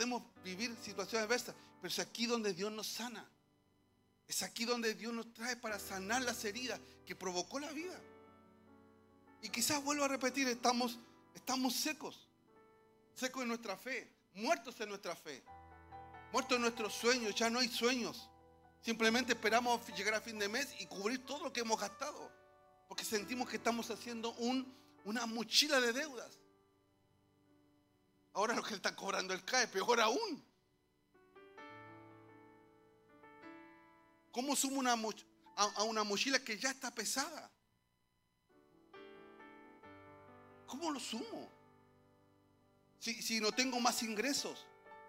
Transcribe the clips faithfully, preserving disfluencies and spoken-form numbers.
podemos vivir situaciones adversas, pero es aquí donde Dios nos sana. Es aquí donde Dios nos trae para sanar las heridas que provocó la vida. Y quizás vuelvo a repetir, estamos, estamos secos, secos en nuestra fe, muertos en nuestra fe, muertos en nuestros sueños. Ya no hay sueños. Simplemente esperamos llegar a fin de mes y cubrir todo lo que hemos gastado, porque sentimos que estamos haciendo un, una mochila de deudas. Ahora lo que le está cobrando el C A E, peor aún. ¿Cómo sumo una moch- a, a una mochila que ya está pesada? ¿Cómo lo sumo? Si, si no tengo más ingresos.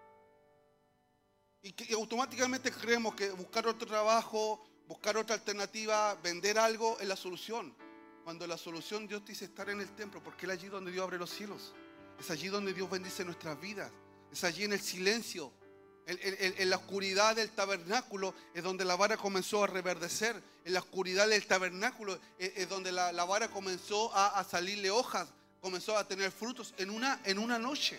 Y, que, y automáticamente creemos que buscar otro trabajo, buscar otra alternativa, vender algo es la solución. Cuando la solución, Dios dice estar en el templo, porque es allí donde Dios abre los cielos. Es allí donde Dios bendice nuestras vidas. Es allí en el silencio, en, en, en la oscuridad del tabernáculo es donde la vara comenzó a reverdecer. En la oscuridad del tabernáculo es, es donde la, la vara comenzó a, a salirle hojas, comenzó a tener frutos en una, en una noche.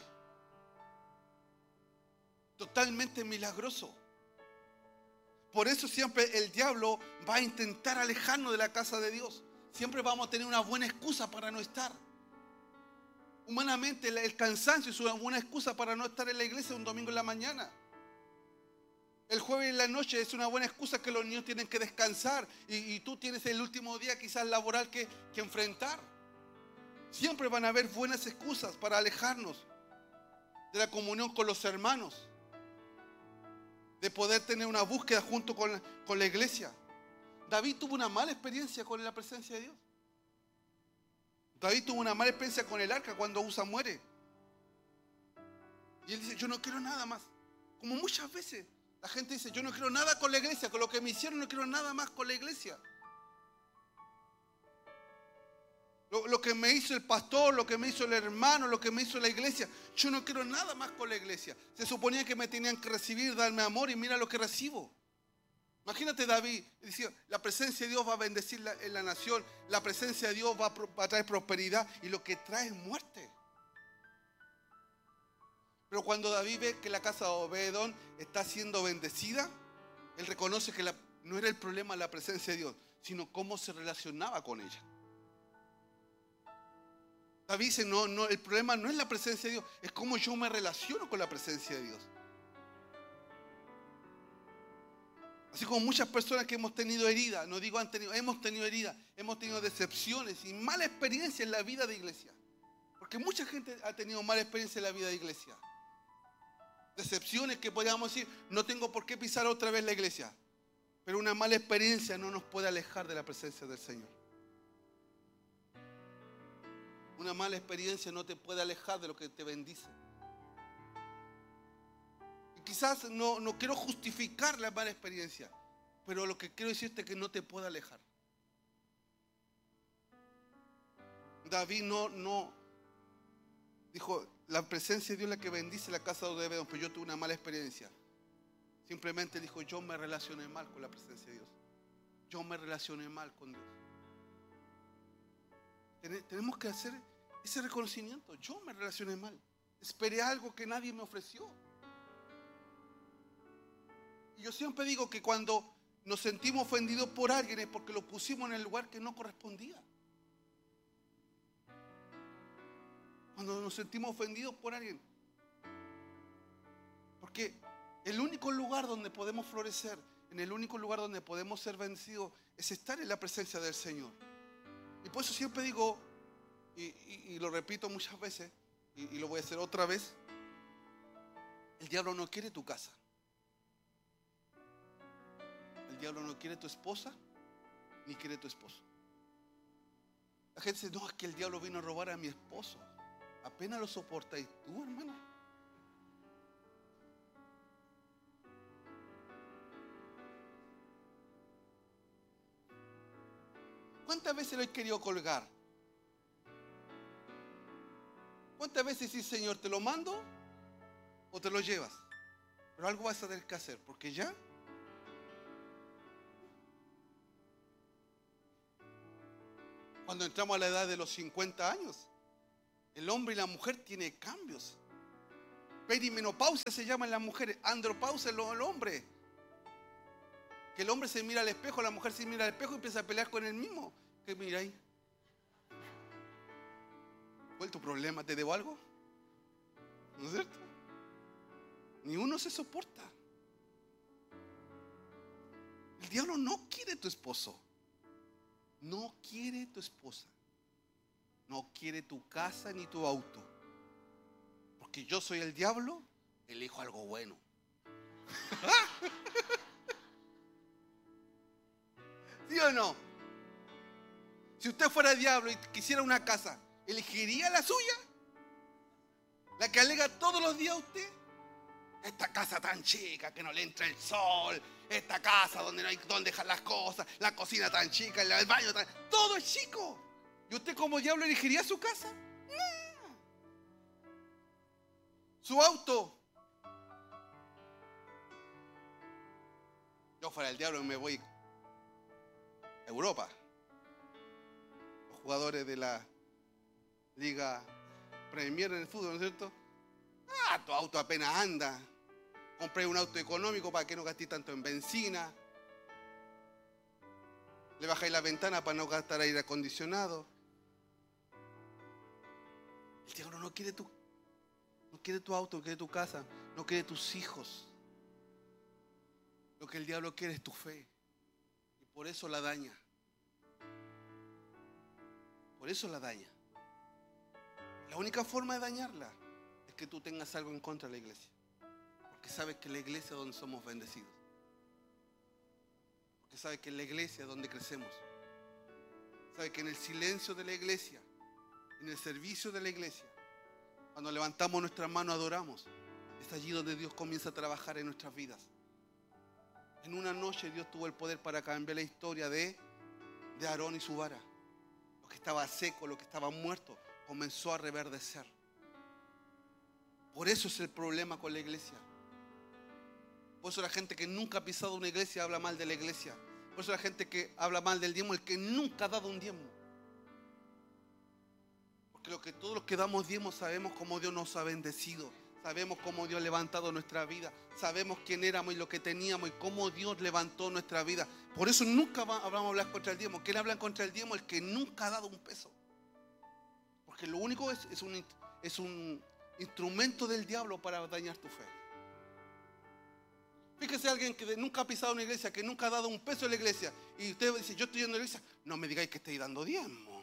Totalmente milagroso. Por eso siempre el diablo va a intentar alejarnos de la casa de Dios. Siempre vamos a tener una buena excusa para no estar. Humanamente el cansancio es una buena excusa para no estar en la iglesia un domingo en la mañana. El jueves en la noche es una buena excusa que los niños tienen que descansar y, y tú tienes el último día quizás laboral que, que enfrentar. Siempre van a haber buenas excusas para alejarnos de la comunión con los hermanos, de poder tener una búsqueda junto con, con la iglesia. David tuvo una mala experiencia con la presencia de Dios. David tuvo una mala experiencia con el arca cuando Usa muere. Y él dice, yo no quiero nada más. Como muchas veces la gente dice, yo no quiero nada con la iglesia, con lo que me hicieron no quiero nada más con la iglesia. Lo, lo que me hizo el pastor, lo que me hizo el hermano, lo que me hizo la iglesia, yo no quiero nada más con la iglesia. Se suponía que me tenían que recibir, darme amor y mira lo que recibo. Imagínate David, decía, la presencia de Dios va a bendecir la, en la nación, la presencia de Dios va a, va a traer prosperidad y lo que trae es muerte. Pero cuando David ve que la casa de Obed-edom está siendo bendecida, él reconoce que la, no era el problema la presencia de Dios, sino cómo se relacionaba con ella. David dice, no, no, el problema no es la presencia de Dios, es cómo yo me relaciono con la presencia de Dios. Así como muchas personas que hemos tenido heridas, no digo han tenido, hemos tenido heridas, hemos tenido decepciones y mala experiencia en la vida de iglesia. Porque mucha gente ha tenido mala experiencia en la vida de iglesia. Decepciones que podríamos decir, no tengo por qué pisar otra vez la iglesia. Pero una mala experiencia no nos puede alejar de la presencia del Señor. Una mala experiencia no te puede alejar de lo que te bendice. Y quizás no, no quiero justificar la mala experiencia, pero lo que quiero decirte es que no te puede alejar. David no, no dijo, la presencia de Dios es la que bendice la casa de Obed-edom, pero yo tuve una mala experiencia. Simplemente dijo, yo me relacioné mal con la presencia de Dios. Yo me relacioné mal con Dios. Tenemos que hacer ese reconocimiento. Yo me relacioné mal. Esperé algo que nadie me ofreció. Y yo siempre digo que cuando nos sentimos ofendidos por alguien es porque lo pusimos en el lugar que no correspondía. Cuando nos sentimos ofendidos por alguien. Porque el único lugar donde podemos florecer, en el único lugar donde podemos ser bendecidos, es estar en la presencia del Señor. Y por eso siempre digo, y, y, y lo repito muchas veces, y, y lo voy a hacer otra vez, el diablo no quiere tu casa. El diablo no quiere tu esposa, ni quiere tu esposo. La gente dice, no, es que el diablo vino a robar a mi esposo. Apenas lo soportáis tú, hermana. ¿Cuántas veces lo he querido colgar? ¿Cuántas veces dices, Señor, te lo mando o te lo llevas? Pero algo vas a tener que hacer, porque ya cuando entramos a la edad de los cincuenta años, el hombre y la mujer tienen cambios. Perimenopausia se llama en las mujeres, andropausia en el hombre. Que el hombre se mira al espejo, la mujer se mira al espejo y empieza a pelear con él mismo. ¿Qué mira ahí? ¿Cuál es tu problema? ¿Te debo algo? ¿No es cierto? Ni uno se soporta. El diablo no quiere tu esposo. No quiere tu esposa. No quiere tu casa ni tu auto. Porque yo soy el diablo, elijo algo bueno. ¿Sí o no? Si usted fuera diablo y quisiera una casa, ¿elegiría la suya? ¿La que alega todos los días a usted? Esta casa tan chica que no le entra el sol. Esta casa donde no hay donde dejar las cosas. La cocina tan chica, el baño tan... Todo es chico. ¿Y usted como diablo elegiría su casa? No. Su auto. Yo fuera el diablo y me voy a Europa. Los jugadores de la Liga Premier en el fútbol, ¿no es cierto? Ah, tu auto apenas anda. Compré un auto económico para que no gastes tanto en benzina. Le bajáis la ventana para no gastar aire acondicionado. El diablo no quiere tu, no quiere tu auto, no quiere tu casa, no quiere tus hijos. Lo que el diablo quiere es tu fe. Y por eso la daña. Por eso la daña. La única forma de dañarla es que tú tengas algo en contra de la iglesia. Porque sabes que la iglesia es donde somos bendecidos. Porque sabes que en la iglesia es donde crecemos. Sabes que en el silencio de la iglesia, en el servicio de la iglesia, cuando levantamos nuestras manos adoramos, es allí donde Dios comienza a trabajar en nuestras vidas. En una noche Dios tuvo el poder para cambiar la historia de, de Aarón y su vara. Lo que estaba seco, lo que estaba muerto, comenzó a reverdecer. Por eso es el problema con la iglesia. Por eso la gente que nunca ha pisado una iglesia habla mal de la iglesia. Por eso la gente que habla mal del diezmo, el que nunca ha dado un diezmo. Porque lo que todos los que damos diezmo sabemos cómo Dios nos ha bendecido. Sabemos cómo Dios ha levantado nuestra vida. Sabemos quién éramos y lo que teníamos y cómo Dios levantó nuestra vida. Por eso nunca vamos a hablar contra el diezmo. ¿Quién habla contra el diezmo? El que nunca ha dado un peso. Porque lo único es, es, un, es un instrumento del diablo para dañar tu fe. Fíjese alguien que nunca ha pisado una iglesia, que nunca ha dado un peso en la iglesia. Y usted dice, yo estoy yendo a la iglesia. No me digáis que estéis dando diezmo.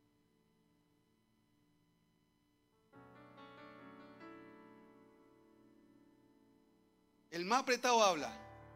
El más apretado habla.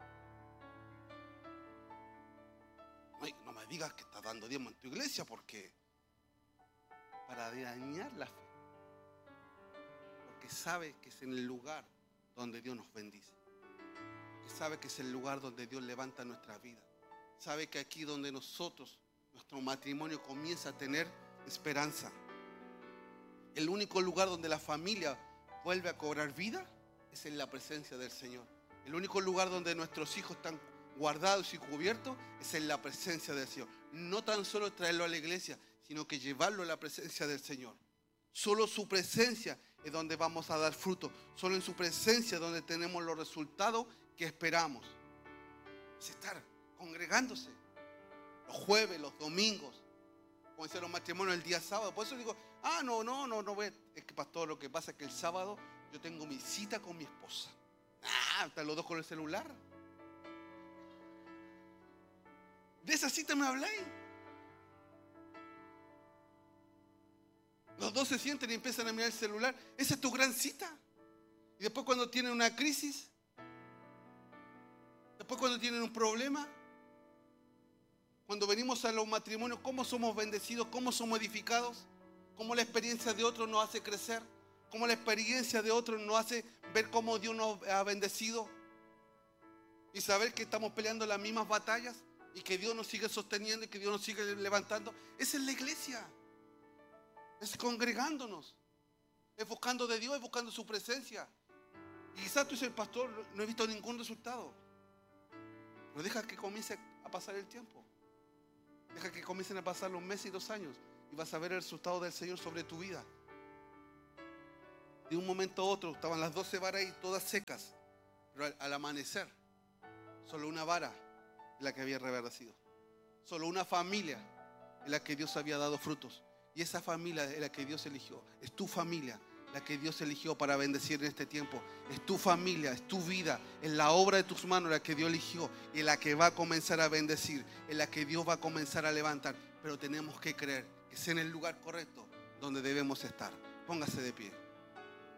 Ay, no me digas que estás dando diezmo en tu iglesia porque para dañar la fe. Porque sabe que es en el lugar donde Dios nos bendice. Que sabe que es el lugar donde Dios levanta nuestra vida. Sabe que aquí donde nosotros, nuestro matrimonio comienza a tener esperanza. El único lugar donde la familia vuelve a cobrar vida es en la presencia del Señor. El único lugar donde nuestros hijos están guardados y cubiertos es en la presencia del Señor. No tan solo traerlo a la iglesia, sino que llevarlo a la presencia del Señor. Solo su presencia es donde vamos a dar fruto. Solo en su presencia es donde tenemos los resultados que esperamos. Es estar congregándose los jueves, los domingos, como decían los matrimonios, el día sábado. Por eso digo, ah, no, no, no, no, es que pastor, lo que pasa es que el sábado yo tengo mi cita con mi esposa. Ah, están los dos con el celular. De esa cita me habláis. Los dos se sienten y empiezan a mirar el celular. Esa es tu gran cita. Y después cuando tienen una crisis, después cuando tienen un problema, cuando venimos a los matrimonios, ¿cómo somos bendecidos? ¿Cómo somos edificados? ¿Cómo la experiencia de otros nos hace crecer? ¿Cómo la experiencia de otros nos hace ver cómo Dios nos ha bendecido? Y saber que estamos peleando las mismas batallas y que Dios nos sigue sosteniendo y que Dios nos sigue levantando. Esa es la iglesia. Es congregándonos. Es buscando de Dios, es buscando su presencia. Y quizás tú dices, pastor, no he visto ningún resultado. Pero deja que comience a pasar el tiempo. Deja que comiencen a pasar los meses y los años. Y vas a ver el resultado del Señor sobre tu vida. De un momento a otro estaban las doce varas ahí todas secas. Pero al, al amanecer, solo una vara es la que había reverdecido. Solo una familia es la que Dios había dado frutos. Y esa familia es la que Dios eligió. Es tu familia la que Dios eligió para bendecir en este tiempo. Es tu familia, es tu vida, es la obra de tus manos la que Dios eligió y la que va a comenzar a bendecir, es la que Dios va a comenzar a levantar. Pero tenemos que creer que es en el lugar correcto donde debemos estar. Póngase de pie.